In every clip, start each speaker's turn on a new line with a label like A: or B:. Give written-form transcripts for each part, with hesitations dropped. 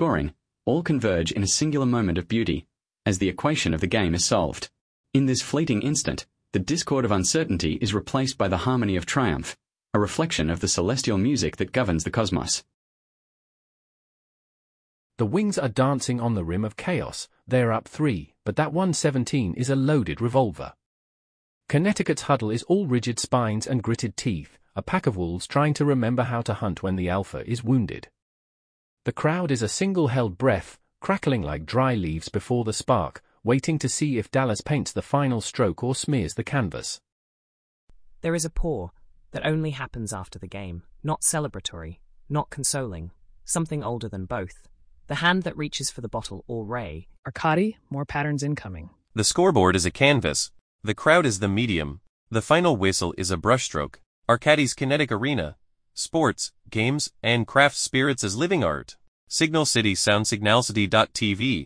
A: scoring, all converge in a singular moment of beauty, as the equation of the game is solved. In this fleeting instant, the discord of uncertainty is replaced by the harmony of triumph, a reflection of the celestial music that governs the cosmos.
B: The Wings are dancing on the rim of chaos. They're up 3, but that 117 is a loaded revolver. Connecticut's huddle is all rigid spines and gritted teeth, a pack of wolves trying to remember how to hunt when the alpha is wounded. The crowd is a single held breath, crackling like dry leaves before the spark, waiting to see if Dallas paints the final stroke or smears the canvas.
C: There is a pour that only happens after the game, not celebratory, not consoling, something older than both. The hand that reaches for the bottle or ray.
D: Arcadi, more patterns incoming.
E: The scoreboard is a canvas. The crowd is the medium. The final whistle is a brushstroke. Arcadi's kinetic arena. Sports, games, and craft spirits as living art. Signal City Sound Signalcity.tv.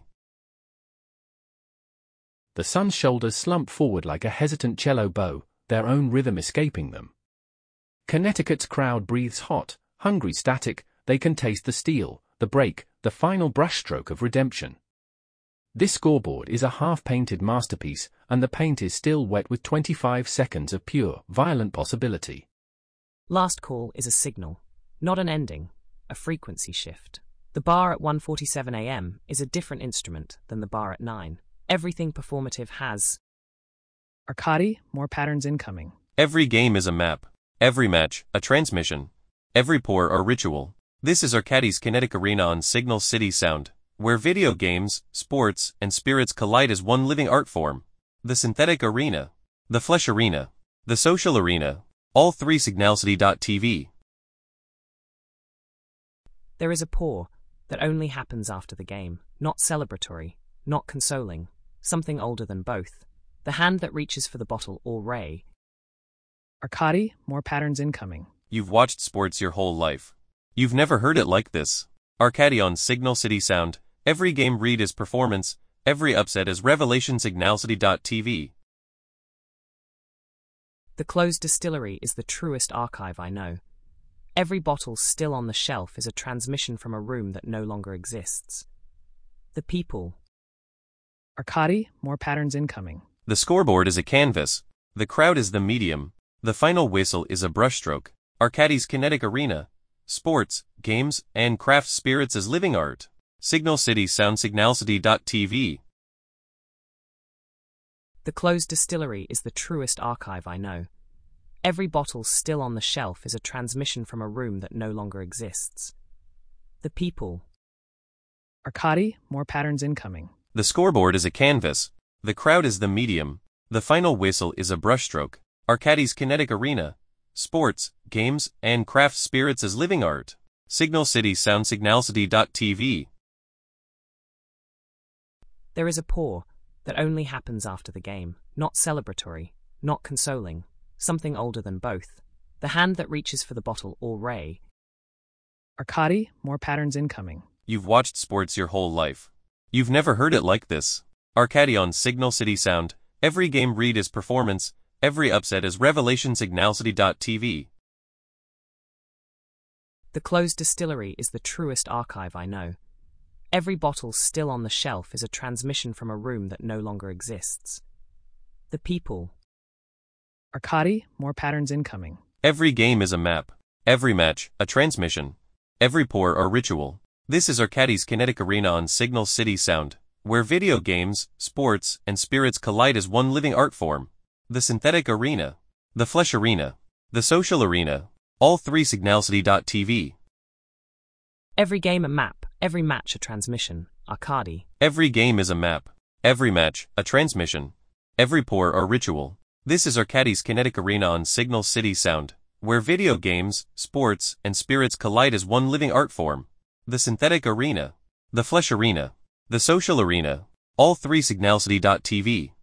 B: The Sun's shoulders slump forward like a hesitant cello bow, their own rhythm escaping them. Connecticut's crowd breathes hot, hungry static. They can taste the steel, the break, the final brushstroke of redemption. This scoreboard is a half-painted masterpiece, and the paint is still wet with 25 seconds of pure, violent possibility.
C: Last call is a signal, not an ending, a frequency shift. The bar at 1:47 a.m. is a different instrument than the bar at 9. Everything performative has.
D: Arcadi, more patterns incoming.
E: Every game is a map. Every match, a transmission. Every pour or ritual. This is Arcadi's kinetic arena on Signal City Sound, where video games, sports, and spirits collide as one living art form. The synthetic arena, the flesh arena, the social arena, all three Signalcity.tv.
C: There is a pour that only happens after the game, not celebratory, not consoling, something older than both. The hand that reaches for the bottle or ray.
D: Arcadi, more patterns incoming.
E: You've watched sports your whole life. You've never heard it like this. Arcadi on Signal City Sound. Every game read is performance, every upset is revelation. Signalcity.tv.
C: The closed distillery is the truest archive I know. Every bottle still on the shelf is a transmission from a room that no longer exists. The people.
D: Arcadi, more patterns incoming.
E: The scoreboard is a canvas. The crowd is the medium. The final whistle is a brushstroke. Arcadi's kinetic arena. Sports, games, and craft spirits as living art. Signal City Sound Signalcity.tv.
C: The closed distillery is the truest archive I know. Every bottle still on the shelf is a transmission from a room that no longer exists. The people.
D: Arcadi, more patterns incoming.
E: The scoreboard is a canvas. The crowd is the medium. The final whistle is a brushstroke. Arcadi's kinetic arena. Sports, games, and craft spirits as living art. Signal City Sound Signalcity.tv.
C: There is a pour that only happens after the game, not celebratory, not consoling, something older than both. The hand that reaches for the bottle or ray.
D: Arcadi, more patterns incoming.
E: You've watched sports your whole life. You've never heard it like this. Arcadi on Signal City Sound. Every game read is performance, every upset is revelation. Signalcity.tv.
C: The closed distillery is the truest archive I know. Every bottle still on the shelf is a transmission from a room that no longer exists. The people.
D: Arcadi, more patterns incoming.
E: Every game is a map. Every match, a transmission. Every pour or ritual. This is Arcadi's kinetic arena on Signal City Sound, where video games, sports, and spirits collide as one living art form. The synthetic arena, the flesh arena, the social arena, all three Signalcity.tv.
C: Every game a map, every match a transmission. Arcadi.
E: Every game is a map. Every match, a transmission. Every pour or ritual. This is Arcadi's kinetic arena on Signal City Sound, where video games, sports, and spirits collide as one living art form. The synthetic arena, the flesh arena, the social arena, all three Signalcity.tv.